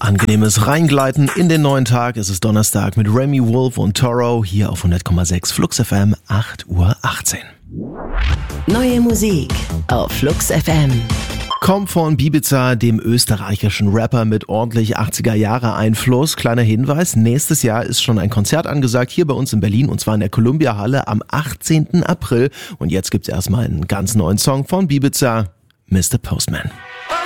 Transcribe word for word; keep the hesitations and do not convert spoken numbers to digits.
Angenehmes Reingleiten in den neuen Tag. Es ist Donnerstag mit Remy Wolf und Toro hier auf hundert Komma sechs Flux F M, acht Uhr achtzehn. Neue Musik auf Flux F M. Kommt von Bibiza, dem österreichischen Rapper mit ordentlich achtziger-Jahre-Einfluss. Kleiner Hinweis, nächstes Jahr ist schon ein Konzert angesagt, hier bei uns in Berlin, und zwar in der Columbia Halle am achtzehnten April. Und jetzt gibt's erstmal einen ganz neuen Song von Bibiza, Mister Postman.